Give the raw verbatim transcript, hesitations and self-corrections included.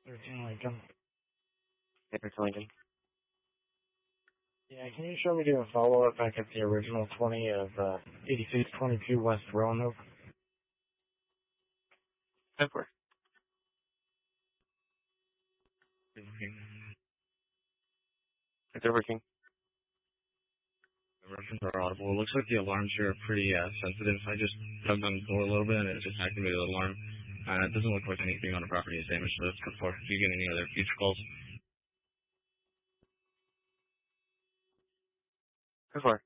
thirteen Lincoln. thirteen Lincoln. Yeah, can you show me do a follow-up back at the original twenty of uh, eighty-six twenty-two West Roanoke? Of course. If they're working. The Russians are audible. It looks like the alarms here are pretty uh, sensitive. I just tugged on the door a little bit and it just activated the alarm. Uh, it doesn't look like anything on the property is damaged, so that's good for. If you get any other future calls. Of course.